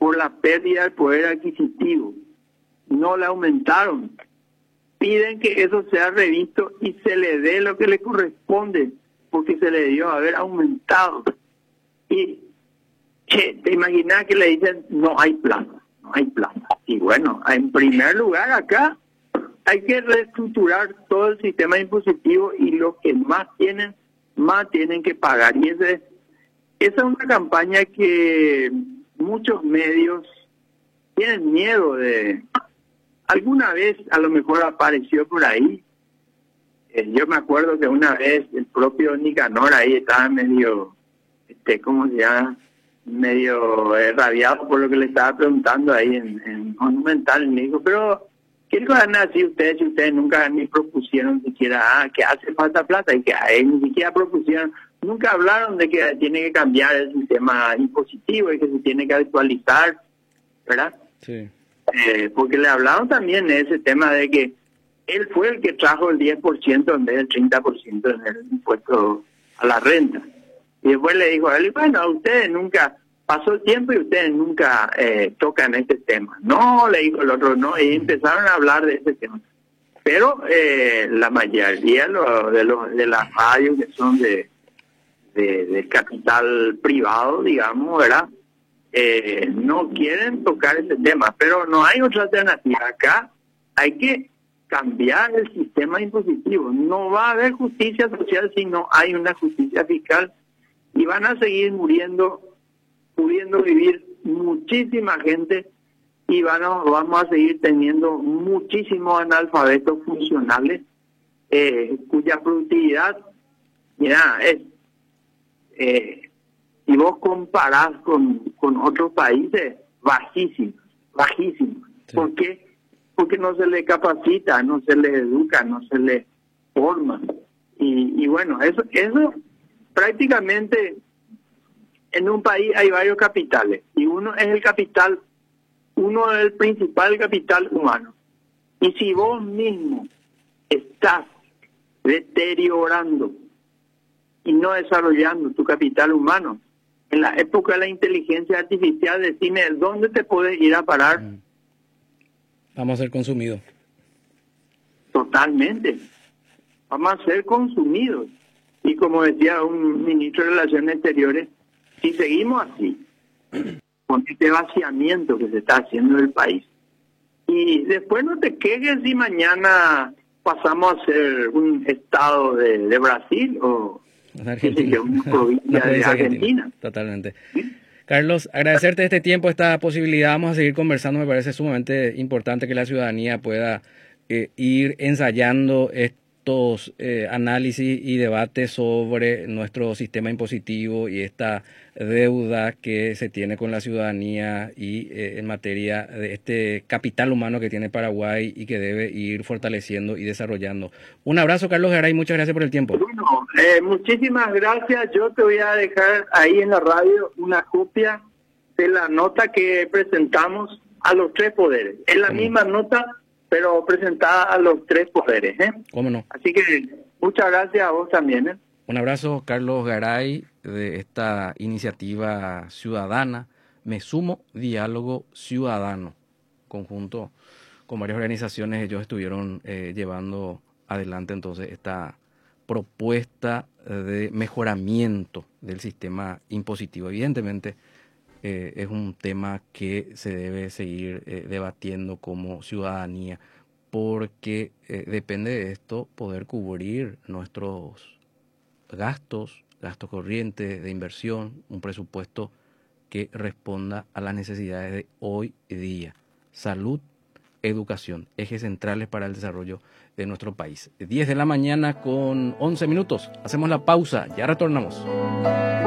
por la pérdida del poder adquisitivo. No le aumentaron. Piden que eso sea revisto y se le dé lo que le corresponde, porque se le dio haber aumentado. Y te imaginas que le dicen, no hay plata, no hay plata. Y bueno, en primer lugar acá hay que reestructurar todo el sistema impositivo y los que más tienen que pagar. Y esa es una campaña que muchos medios tienen miedo de... Alguna vez a lo mejor apareció por ahí. Yo me acuerdo que una vez el propio Nicanor ahí estaba medio, ¿cómo se llama? Medio rabiado por lo que le estaba preguntando ahí en Monumental. Me dijo, pero ¿qué le van a decir ustedes si ustedes nunca ni propusieron siquiera que hace falta plata? Y que ni siquiera propusieron, nunca hablaron de que tiene que cambiar el sistema impositivo y que se tiene que actualizar, ¿verdad? Sí. Porque le hablaron también de ese tema de que él fue el que trajo el 10% en vez del 30% en el impuesto a la renta. Y después le dijo a él, bueno, ustedes nunca, pasó el tiempo y ustedes nunca tocan este tema. No, le dijo el otro, no, y empezaron a hablar de ese tema. Pero la mayoría de las radios que son de capital privado, digamos, ¿verdad? No quieren tocar ese tema, pero no hay otra alternativa. Acá hay que cambiar el sistema impositivo. No va a haber justicia social si no hay una justicia fiscal y van a seguir pudiendo vivir muchísima gente y vamos a seguir teniendo muchísimos analfabetos funcionales cuya productividad, mira, si vos comparás con otros países, bajísimos. Sí. ¿Por qué? Porque no se le capacita, no se le educa, no se le forma. Y bueno, eso prácticamente en un país hay varios capitales y uno es el principal capital humano. Y si vos mismo estás deteriorando y no desarrollando tu capital humano, en la época de la inteligencia artificial, decime, ¿dónde te puedes ir a parar? Vamos a ser consumidos. Totalmente. Vamos a ser consumidos. Y como decía un ministro de Relaciones Exteriores, si seguimos así, con este vaciamiento que se está haciendo del país, y después no te quejes si mañana pasamos a ser un estado de Brasil o una provincia de Argentina. Totalmente. ¿Sí? Carlos, agradecerte este tiempo, esta posibilidad. Vamos a seguir conversando. Me parece sumamente importante que la ciudadanía pueda ir ensayando estos análisis y debates sobre nuestro sistema impositivo y esta deuda que se tiene con la ciudadanía y en materia de este capital humano que tiene Paraguay y que debe ir fortaleciendo y desarrollando. Un abrazo, Carlos Garay, muchas gracias por el tiempo. Bueno, muchísimas gracias. Yo te voy a dejar ahí en la radio una copia de la nota que presentamos a los tres poderes. Es la misma nota, pero presentada a los tres poderes. ¿Cómo no? Así que muchas gracias a vos también. Un abrazo, Carlos Garay, de esta iniciativa ciudadana. Me Sumo Diálogo Ciudadano. Conjunto con varias organizaciones, ellos estuvieron llevando adelante entonces esta propuesta de mejoramiento del sistema impositivo. Evidentemente es un tema que se debe seguir debatiendo como ciudadanía, porque depende de esto poder cubrir nuestros gastos corrientes de inversión, un presupuesto que responda a las necesidades de hoy día. Salud, educación, ejes centrales para el desarrollo de nuestro país. 10 de la mañana con 11 minutos. Hacemos la pausa, ya retornamos.